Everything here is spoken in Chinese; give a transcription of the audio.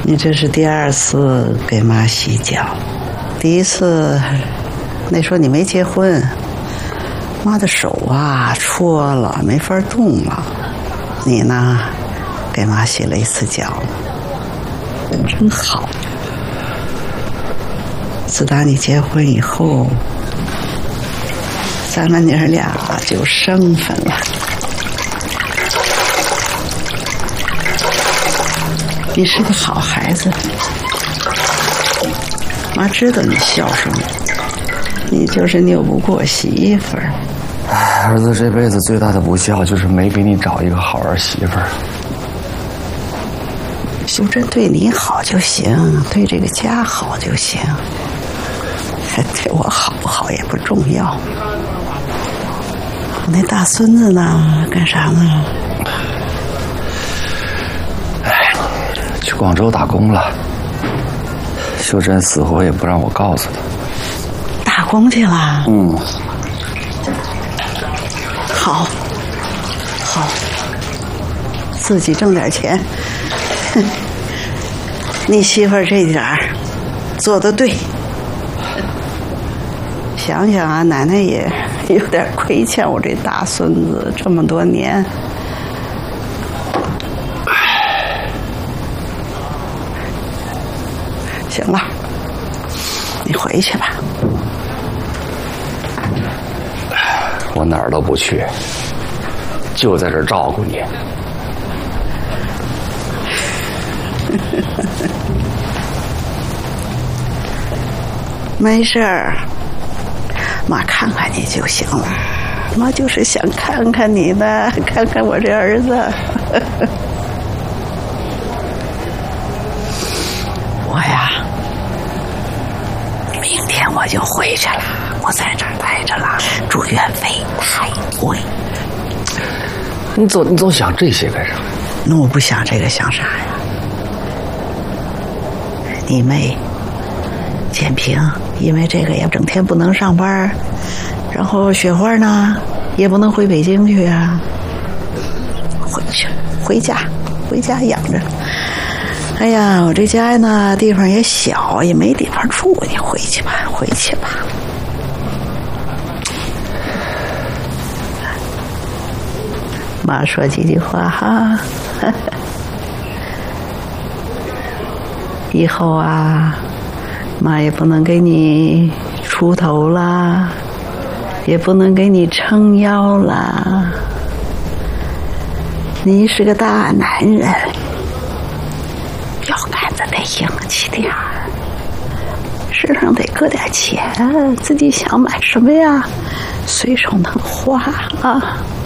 你这是第2次给妈洗脚，第1次那时候你没结婚，妈的手啊戳了，没法动了。你呢，给妈洗了1次脚，真好。自打你结婚以后，咱们娘俩就生分了。你是个好孩子，妈知道你孝顺，你就是拗不过媳妇儿。 儿子这辈子最大的不孝就是没给你找一个好儿媳妇儿。 秀珍对你好就行，对这个家好就行，对我好不好也不重要。我那大孙子呢？干啥呢？ 去广州打工了。秀珍死活也不让我告诉他。 打工去了？ 嗯。 好，好，自己挣点钱。你媳妇儿这点儿做得对。想想啊，奶奶也有点亏欠我这大孙子这么多年。行了，你回去吧。 我哪儿都不去，就在这儿照顾你。 没事儿，妈看看你就行了。妈就是想看看你的，看看我这儿子。我呀，明天我就回去了，我在这儿待着了，住院费太贵。 你总想这些干啥？ 那我不想这个想啥呀？你妹建平因为这个也整天不能上班，然后雪花呢也不能回北京去啊。回家养着。哎呀，我这家呢地方也小，也没地方住，你回去吧。妈说几句话哈。以后啊，妈也不能给你出头啦，也不能给你撑腰啦。你是个大男人，腰杆子得硬气点儿，身上得搁点钱，自己想买什么呀，随手能花啊。